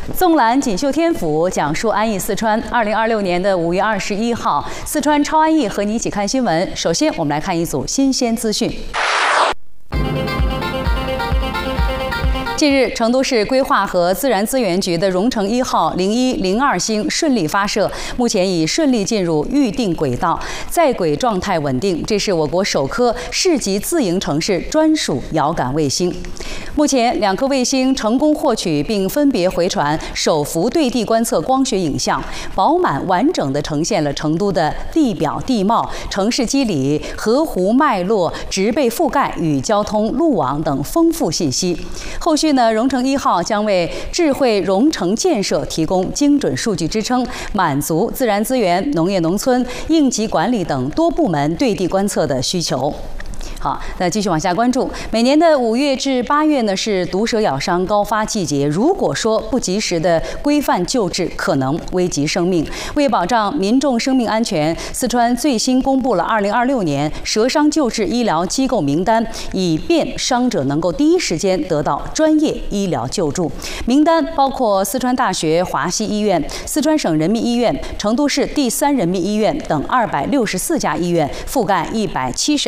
纵览锦绣天府，讲述安逸四川。2026年的5月21号，四川超安逸和你一起看新闻。首先，我们来看一组新鲜资讯。 近日，成都市规划和自然资源局的荣成1号01、02星顺利发射，目前已顺利进入预定轨道，在轨状态稳定。这是我国首颗市级自营城市专属遥感卫星。目前，2颗卫星成功获取并分别回传手幅对地观测光学影像，饱满完整地呈现了成都的地表地貌、城市机理、河湖脉络、植被覆盖与交通路网等丰富信息。后续呢，荣成1号将为智慧荣成建设提供精准数据支撑，满足自然资源、农业农村、应急管理等多部门对地观测的需求。 好，那继续往下关注。每年的5月至8月呢是毒蛇咬伤高发季节。如果说不及时的规范救治，可能危及生命。为保障民众生命安全，四川最新公布了2026年蛇伤救治医疗机构名单，以便伤者能够第一时间得到专业医疗救助。名单包括四川大学华西医院、四川省人民医院、成都市第3人民医院等264家医院，覆盖172